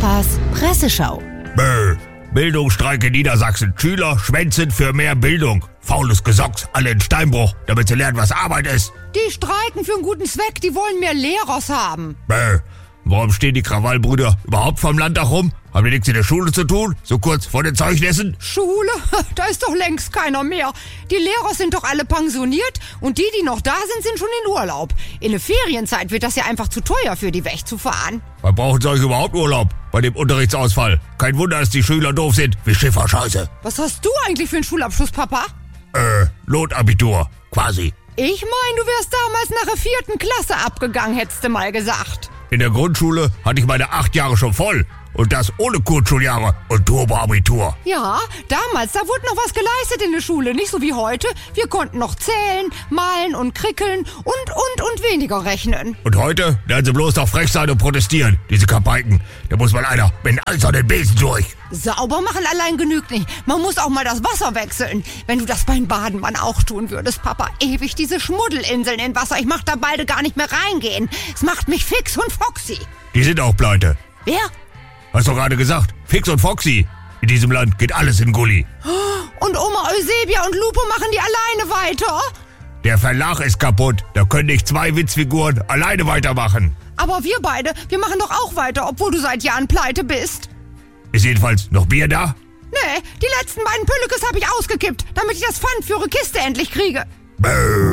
Papas Presseschau. Bildungsstreik in Niedersachsen. Schüler schwänzen für mehr Bildung. Faules Gesocks, alle in Steinbruch, damit sie lernen, was Arbeit ist. Die streiken für einen guten Zweck, die wollen mehr Lehrers haben. Warum stehen die Krawallbrüder überhaupt vom Landtag rum? Haben die nichts in der Schule zu tun? So kurz vor den Zeugnissen? Schule? Da ist doch längst keiner mehr. Die Lehrer sind doch alle pensioniert und die noch da sind, sind schon in Urlaub. In der Ferienzeit wird das ja einfach zu teuer für die wegzufahren. Wann brauchen sie euch überhaupt Urlaub? Bei dem Unterrichtsausfall. Kein Wunder, dass die Schüler doof sind wie Schifferscheiße. Was hast du eigentlich für einen Schulabschluss, Papa? Notabitur, quasi. Ich mein, du wärst damals nach der 4. Klasse abgegangen, hättest du mal gesagt. In der Grundschule hatte ich meine 8 Jahre schon voll. Und das ohne Kurzschuljahre und Turboabitur. Ja, damals, da wurde noch was geleistet in der Schule, nicht so wie heute. Wir konnten noch zählen, malen und krickeln und weniger rechnen. Und heute werden sie bloß noch frech sein und protestieren, diese Kapaiken. Da muss mal einer mit Eis an den Besen durch. Sauber machen allein genügt nicht. Man muss auch mal das Wasser wechseln. Wenn du das beim Badenmann auch tun würdest, Papa. Ewig diese Schmuddelinseln in Wasser. Ich mach da beide gar nicht mehr reingehen. Es macht mich fix und foxy. Die sind auch pleite. Wer? Hast du gerade gesagt, Fix und Foxy. In diesem Land geht alles in Gully. Und Oma Eusebia und Lupo machen die alleine weiter? Der Verlag ist kaputt. Da können nicht 2 Witzfiguren alleine weitermachen. Aber wir beide, wir machen doch auch weiter, obwohl du seit Jahren pleite bist. Ist jedenfalls noch Bier da? Nee, die letzten beiden Püllekes habe ich ausgekippt, damit ich das Pfand für eure Kiste endlich kriege.